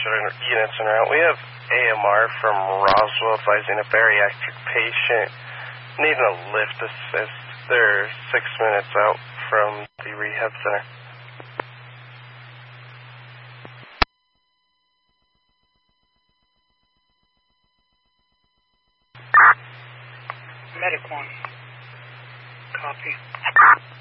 units en route. We have AMR from Roswell advising a bariatric patient needing a lift assist. They're 6 minutes out from the rehab center. Medic 1. Copy.